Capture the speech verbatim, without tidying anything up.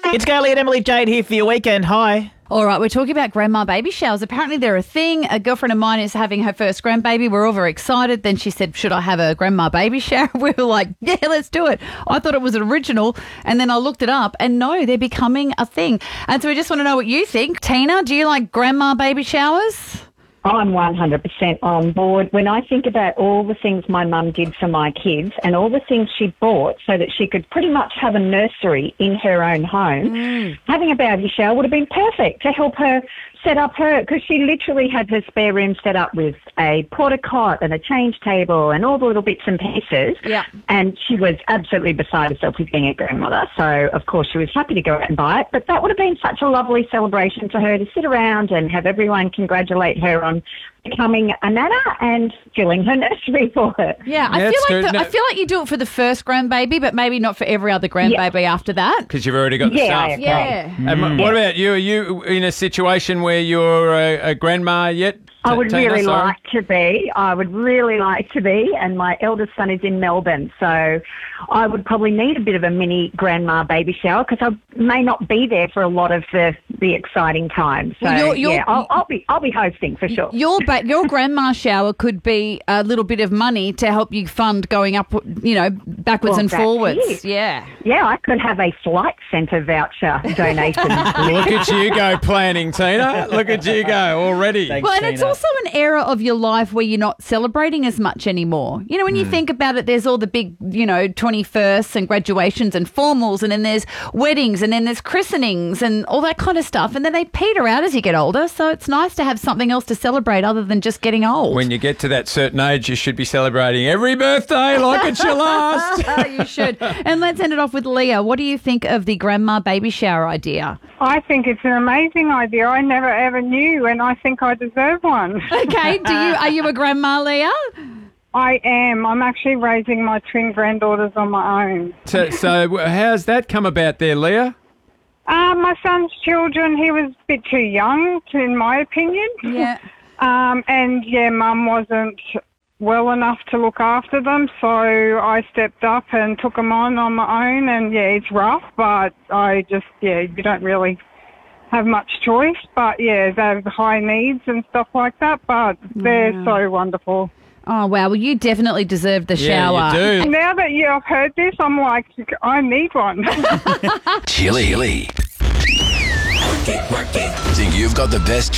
It's Gailey and Emily Jade here for your weekend. Hi. All right, we're talking about grandma baby showers. Apparently they're a thing. A girlfriend of mine is having her first grandbaby. We're all very excited. Then she said, should I have a grandma baby shower? We were like, yeah, let's do it. I thought it was original. And then I looked it up and no, they're becoming a thing. And so we just want to know what you think. Tina, do you like grandma baby showers? I'm one hundred percent on board. When I think about all the things my mum did for my kids and all the things she bought so that she could pretty much have a nursery in her own home, mm. having a baby shower would have been perfect to help her set up her, because she literally had her spare room set up with a porta cot and a change table and all the little bits and pieces. Yeah. And she was absolutely beside herself with being a grandmother. So, of course, she was happy to go out and buy it. But that would have been such a lovely celebration for her to sit around and have everyone congratulate her on becoming a nana and filling her nursery for her. Yeah, I Yeah, feel it's like good. the, No- I feel like you do it for the first grandbaby, but maybe not for every other grandbaby after that. Because you've already got the Yeah, I stuff. agree. Yeah. And what about you? Are you in a situation where you're a, a grandma yet? I would Tina, really sorry? like to be. I would really like to be. And my eldest son is in Melbourne. So I would probably need a bit of a mini grandma baby shower because I may not be there for a lot of the, the exciting times. So, Well, you're- you're- yeah, I'll, I'll, be, I'll be hosting for sure. Your ba- your grandma shower could be a little bit of money to help you fund going up, you know, backwards Well, and that's forwards. it. Yeah. Yeah, I could have a flight centre voucher donation. Look at you go planning, Tina. Look at you go already. Thanks. Well, and it's Tina. also an era of your life where you're not celebrating as much anymore. You know, when you think about it, there's all the big, you know, twenty-firsts and graduations and formals, and then there's weddings, and then there's christenings and all that kind of stuff. And then they peter out as you get older. So it's nice to have something else to celebrate other than just getting old. When you get to that certain age, you should be celebrating every birthday like it's your last. You should. And let's end it off with Leah. What do you think of the grandma baby shower idea? I think it's an amazing idea. I never ever knew, and I think I deserve one. Okay. Do you are you a grandma, Leah? I am. I'm actually raising my twin granddaughters on my own. So, so how's that come about there, Leah? Uh, my son's children, he was a bit too young, to, in my opinion. Yeah. Um, and, yeah, Mum wasn't well enough to look after them, so I stepped up and took them on on my own. And, yeah, it's rough, but I just, yeah, you don't really have much choice. But, yeah, they have high needs and stuff like that, but they're so wonderful. Oh, wow. Well, you definitely deserve the Yeah, shower. you do. Now that you've heard this, I'm like, I need one. Chili. Think you've got the best